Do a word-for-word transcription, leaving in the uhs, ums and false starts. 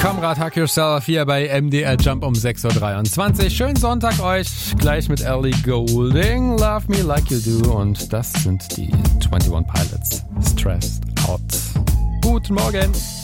Kamrad Hack Yourself hier bei M D R Jump um sechs Uhr dreiundzwanzig. Schönen Sonntag euch. Gleich mit Ellie Goulding. Love Me Like You Do. Und das sind die einundzwanzig Pilots. Stressed Out. Guten Morgen.